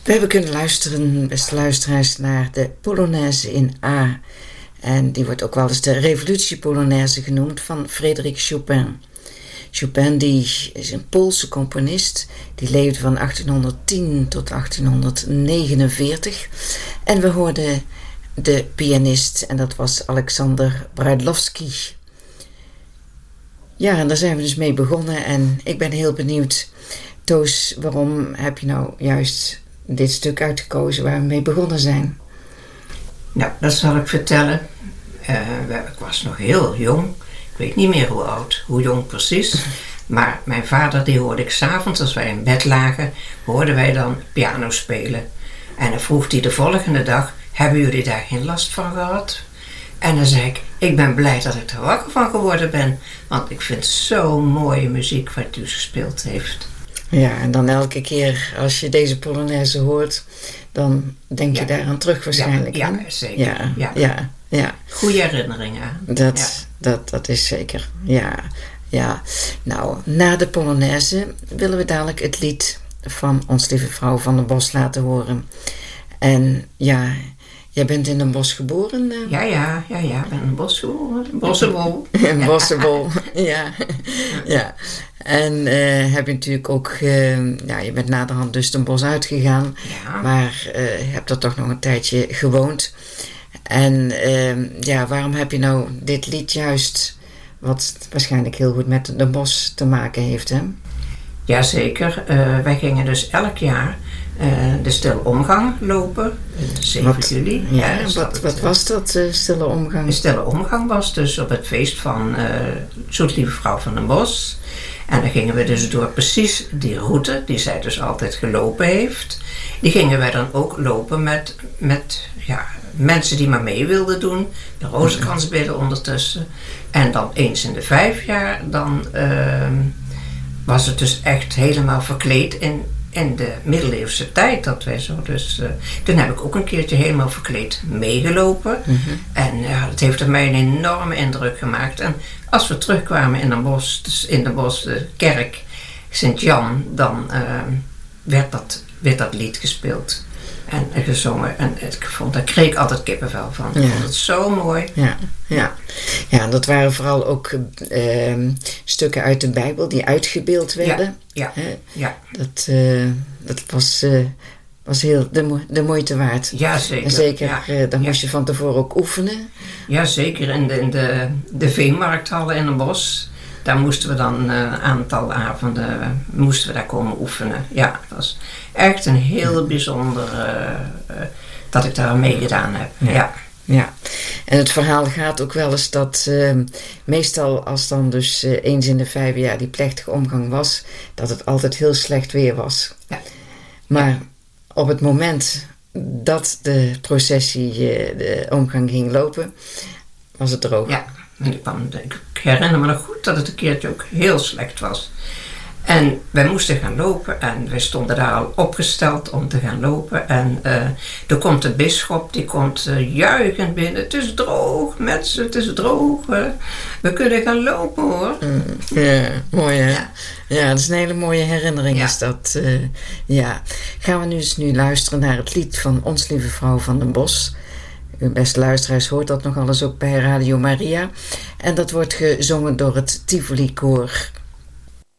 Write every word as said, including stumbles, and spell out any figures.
We hebben kunnen luisteren, beste luisteraars, naar de Polonaise in A. En die wordt ook wel eens de Revolutie-Polonaise genoemd van Frédéric Chopin. Chopin die is een Poolse componist. Die leefde van achttienhonderdtien tot achttienhonderdnegenenveertig. En we hoorden de pianist en dat was Alexander Brydlowski. Ja, en daar zijn we dus mee begonnen en ik ben heel benieuwd. Toos, waarom heb je nou juist dit stuk uitgekozen waar we mee begonnen zijn? Nou, dat zal ik vertellen. Uh, ik was nog heel jong. Ik weet niet meer hoe oud, hoe jong precies. Maar mijn vader, die hoorde ik 's avonds als wij in bed lagen, hoorden wij dan piano spelen. En dan vroeg hij de volgende dag, hebben jullie daar geen last van gehad? En dan zei ik, ik ben blij dat ik er wakker van geworden ben. Want ik vind zo'n mooie muziek wat u gespeeld heeft. Ja, en dan elke keer als je deze Polonaise hoort, dan denk je ja. daaraan terug waarschijnlijk. Ja, hè? ja zeker. Ja, ja. ja, ja. Goede herinneringen. Dat, ja. dat, dat is zeker, ja, ja. Nou, na de Polonaise willen we dadelijk het lied van Ons Lieve Vrouw van den Bos laten horen. En ja, jij bent in Den Bosch geboren? Uh? Ja, ja, ja, ja, ik ben in Den Bosch geboren. Bossebol. In Bossebol, ja. ja. En uh, heb je natuurlijk ook, uh, ja, je bent naderhand dus Den Bosch uitgegaan, ja. maar uh, je hebt er toch nog een tijdje gewoond. En uh, ja, waarom heb je nou dit lied juist, wat waarschijnlijk heel goed met Den Bosch te maken heeft, hè? Jazeker, uh, wij gingen dus elk jaar uh, de Stille Omgang lopen, zeven juli. Ja, ja wat, wat was dat, uh, Stille Omgang? De Stille Omgang was dus op het feest van uh, Zoet Lieve Vrouw van den Bosch. En dan gingen we dus door precies die route, die zij dus altijd gelopen heeft. Die gingen wij dan ook lopen met, met ja, mensen die maar mee wilden doen. De rozenkransbidden ondertussen. En dan eens in de vijf jaar, dan uh, was het dus echt helemaal verkleed in, in de middeleeuwse tijd. Dat wij zo dus, uh, toen heb ik ook een keertje helemaal verkleed meegelopen. Mm-hmm. En ja, dat heeft op mij een enorme indruk gemaakt. En als we terugkwamen in Den Bosch, dus in Den Bosch, de kerk Sint-Jan, dan uh, werd, dat, werd dat lied gespeeld en gezongen. En ik vond, daar kreeg ik altijd kippenvel van. Ik ja. vond het zo mooi. Ja, ja. ja, en dat waren vooral ook uh, stukken uit de Bijbel die uitgebeeld werden. Ja, ja. ja. Dat, uh, dat was... Uh, was heel de, mo- de moeite waard. Ja, zeker. En zeker, ja. uh, dan ja. moest je van tevoren ook oefenen. Ja, zeker. In de, in de, de veemarkthallen in Den Bosch, daar moesten we dan een uh, aantal avonden, uh, moesten we daar komen oefenen. Ja, het was echt een heel bijzonder uh, uh, dat ik daar mee gedaan heb. Ja. ja. Ja, en het verhaal gaat ook wel eens dat uh, meestal als dan dus uh, eens in de vijf jaar die plechtige omgang was, dat het altijd heel slecht weer was. Ja. Maar ja. op het moment dat de processie, uh, de omgang ging lopen, was het droog. Ja, en ik, kwam, ik herinner me nog goed dat het een keertje ook heel slecht was. En wij moesten gaan lopen en wij stonden daar al opgesteld om te gaan lopen. En uh, er komt de bisschop, die komt uh, juichend binnen. Het is droog, mensen, het is droog. Uh, we kunnen gaan lopen, hoor. Mm, ja, mooi hè? Ja. ja, dat is een hele mooie herinnering. Ja. Is dat, uh, ja. Gaan we nu eens nu luisteren naar het lied van Ons Lieve Vrouw van den Bosch. Uw beste luisteraars hoort dat nogal eens ook bij Radio Maria. En dat wordt gezongen door het Tivoli Koor.